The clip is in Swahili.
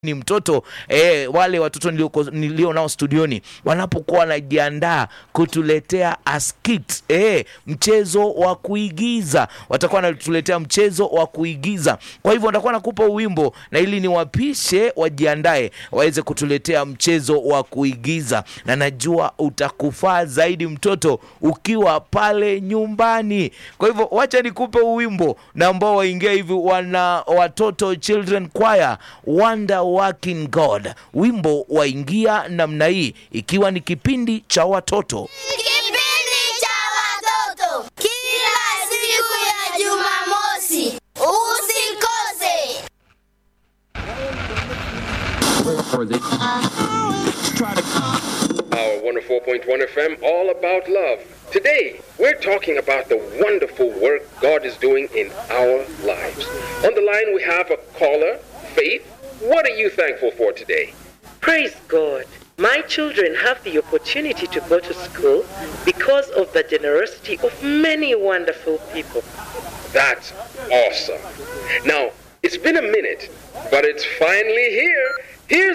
ni mtoto wale watoto nilio nao studioni wanapokuwa wanajiandaa kutuletea a skit, mchezo wa kuigiza. Watakuwa wanatuletea mchezo wa kuigiza. Kwa hivyo watakuwa nakupa wimbo na ili niwapishe wajiandae waweze kutuletea mchezo wa kuigiza, na najua utakufaa zaidi mtoto ukiwa pale nyumbani. Kwa hivyo wacha nikupe wimbo na ambao waingia hivi, wana watoto children choir, Wonder Working God. Wimbo waingia namna hii ikiwa ni kipindi cha watoto. Kipindi cha watoto kila siku ya Jumamosi, usikose. Our 104.1 FM, all about love. Today, we're talking about the wonderful work God is doing in our lives. On the line, we have a caller, Faith. What are you thankful for today? Praise God. My children have the opportunity to go to school because of the generosity of many wonderful people. That's awesome. Now, it's been a minute, but it's finally here. Here's